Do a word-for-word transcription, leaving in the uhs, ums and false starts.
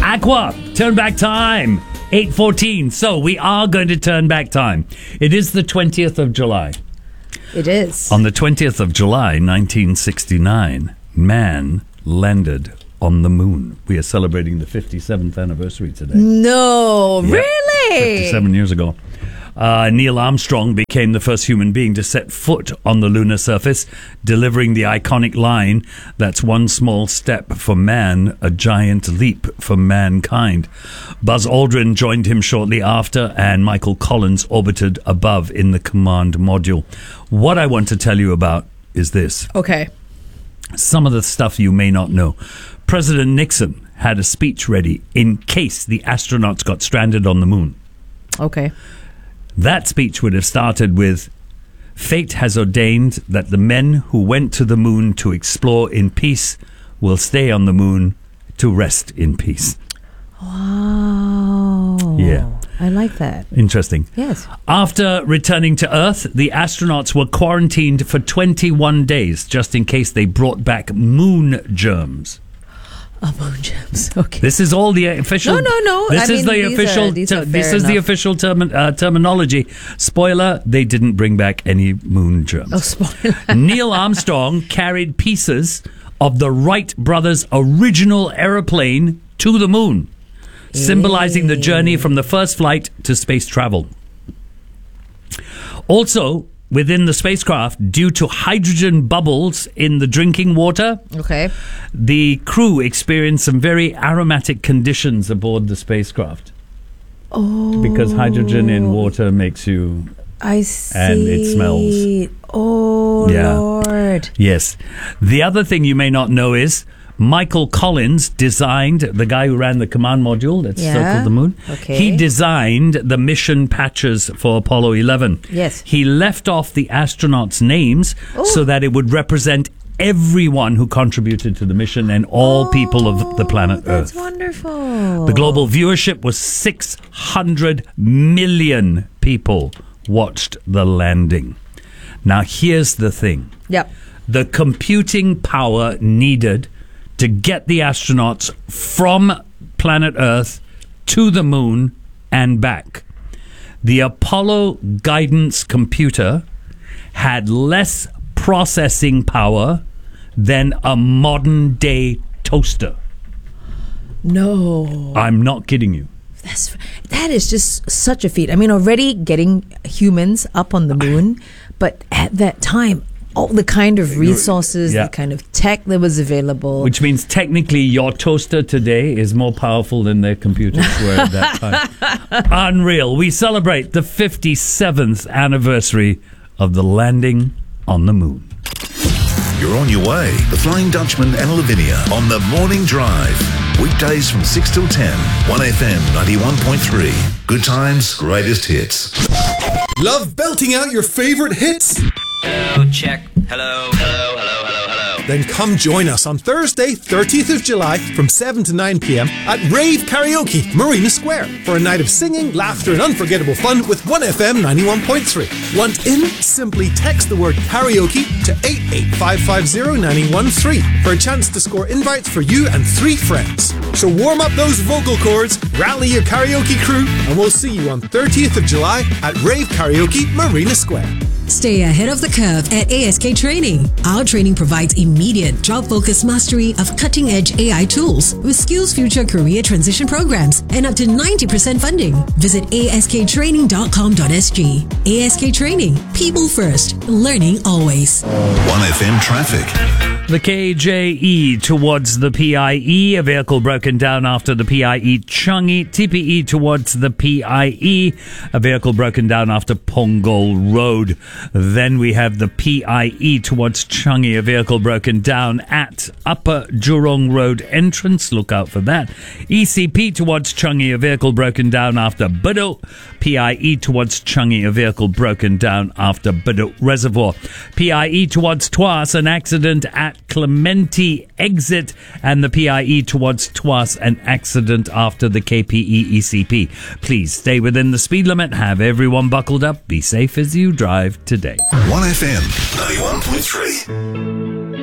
Aqua, turn back time. eight fourteen. So we are going to turn back time. It is the twentieth of July. It is. On the twentieth of July, nineteen sixty-nine, man landed on the moon. We are celebrating the fifty-seventh anniversary today. No, Yep. really? fifty-seven years ago. Uh, Neil Armstrong became the first human being to set foot on the lunar surface, delivering the iconic line, "That's one small step for man, a giant leap for mankind." Buzz Aldrin joined him shortly after, and Michael Collins orbited above in the command module. What I want to tell you about is this. Okay. Some of the stuff you may not know. President Nixon had a speech ready in case the astronauts got stranded on the moon. Okay. That speech would have started with, "Fate has ordained that the men who went to the moon to explore in peace will stay on the moon to rest in peace." Wow. Yeah. I like that. Interesting. Yes. After returning to Earth, the astronauts were quarantined for twenty-one days, just in case they brought back moon germs. Oh, moon gems. Okay. This is all the official. No, no, no. This I is mean, the these official. are- these ter- are this fair is the enough. official term, uh, terminology. Spoiler: they didn't bring back any moon germs. Oh, spoiler. Neil Armstrong carried pieces of the Wright brothers' original aeroplane to the moon, symbolizing the journey from the first flight to space travel. Also, within the spacecraft, due to hydrogen bubbles in the drinking water, Okay. the crew experienced some very aromatic conditions aboard the spacecraft. Oh. Because hydrogen in water makes you... I see. And it smells. Oh, Yeah. Lord. Yes. The other thing you may not know is Michael Collins designed, the guy who ran the command module that Yeah. circled the moon. Okay. He designed the mission patches for Apollo eleven. Yes. He left off the astronauts' names Oh. so that it would represent everyone who contributed to the mission and all people of the planet Oh, that's Earth. wonderful. The global viewership was six hundred million people watched the landing. Now, here's the thing. Yep. The computing power needed to get the astronauts from planet Earth to the moon and back. The Apollo guidance computer had less processing power than a modern day toaster. No. I'm not kidding you. That's that is just such a feat. I mean, already getting humans up on the moon, but at that time, all the kind of resources, Yeah. the kind of tech that was available. Which means technically your toaster today is more powerful than their computers were at that time. Unreal. We celebrate the fifty-seventh anniversary of the landing on the moon. You're on your way. The Flying Dutchman and Lavinia on the Morning Drive. Weekdays from six till ten. one F M ninety-one point three. Good times, greatest hits. Love belting out your favorite hits? Hello, check. Hello, hello, hello, hello, hello. Then come join us on Thursday, thirtieth of July from seven to nine p.m. at Rave Karaoke, Marina Square, for a night of singing, laughter and unforgettable fun with one F M ninety-one point three. Want in? Simply text the word karaoke to eight eight five five zero nine one three for a chance to score invites for you and three friends. So warm up those vocal cords, rally your karaoke crew, and we'll see you on thirtieth of July at Rave Karaoke, Marina Square. Stay ahead of the curve at A S K Training. Our training provides immediate job-focused mastery of cutting-edge A I tools with Skills Future career transition programs and up to ninety percent funding. Visit A S K training dot com dot S G. A S K Training. People first. Learning always. one F M traffic. The K J E towards the P I E, a vehicle broken down after the P I E Changi. T P E towards the P I E, a vehicle broken down after Pongol Road. Then we have the P I E towards Changi, a vehicle broken down at Upper Jurong Road entrance. Look out for that. E C P towards Changi, a vehicle broken down after Bedok. P I E towards Changi, a vehicle broken down after Bedok Reservoir. P I E towards Tuas, an accident at Clementi exit, and the P I E towards Tuas, an accident after the K P E E C P. Please stay within the speed limit. Have everyone buckled up. Be safe as you drive today. one F M ninety-one point three.